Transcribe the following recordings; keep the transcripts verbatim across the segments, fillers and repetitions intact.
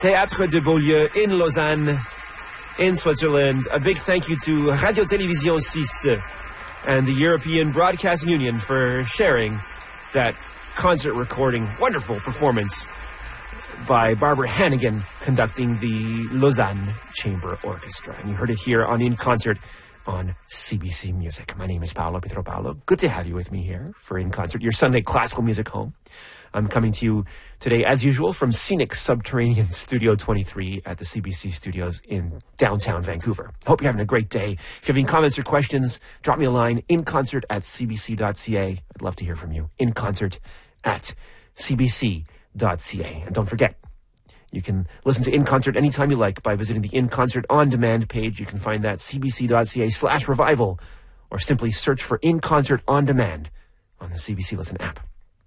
Théâtre de Beaulieu in Lausanne, in Switzerland. A big thank you to Radio Télévision Suisse and the European Broadcasting Union for sharing that concert recording. Wonderful performance by Barbara Hannigan conducting the Lausanne Chamber Orchestra. And you heard it here on In Concert on C B C Music. My name is Paolo Pietropalo. Good to have you with me here for In Concert, your Sunday classical music home. I'm coming to you today, as usual, from scenic Subterranean Studio twenty-three at the C B C Studios in downtown Vancouver. Hope you're having a great day. If you have any comments or questions, drop me a line, inconcert at c b c dot c a. I'd love to hear from you. Inconcert at c b c dot c a. And don't forget, you can listen to In Concert anytime you like by visiting the In Concert On Demand page. You can find that cbc.ca slash revival, or simply search for In Concert On Demand on the C B C Listen app.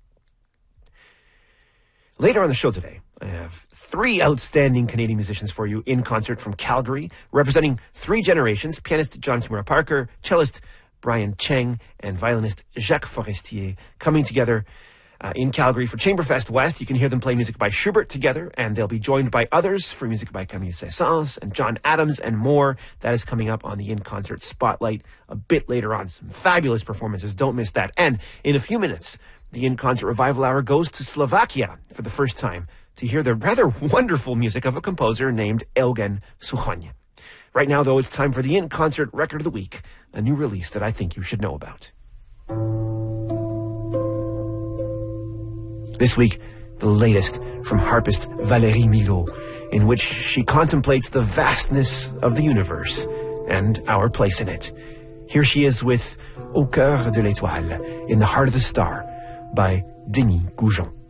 Later on the show today, I have three outstanding Canadian musicians for you in concert from Calgary, representing three generations: pianist John Kimura Parker, cellist Brian Cheng, and violinist Jacques Forestier, coming together Uh, in Calgary for Chamberfest West. You can hear them play music by Schubert together, and they'll be joined by others for music by Camille Saint-Saëns and John Adams and more. That is coming up on the In Concert Spotlight a bit later on. Some fabulous performances. Don't miss that. And in a few minutes, the In Concert Revival Hour goes to Slovakia for the first time to hear the rather wonderful music of a composer named Eugen Suchoń. Right now, though, it's time for the In Concert Record of the Week, a new release that I think you should know about. This week, the latest from harpist Valérie Milhaud, in which she contemplates the vastness of the universe and our place in it. Here she is with Au cœur de l'étoile, in the heart of the star, by Denis Goujon.